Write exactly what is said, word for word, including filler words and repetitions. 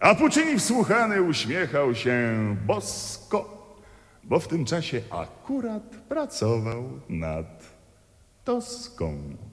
A Puccini wsłuchany uśmiechał się bosko, bo w tym czasie akurat pracował nad Toską.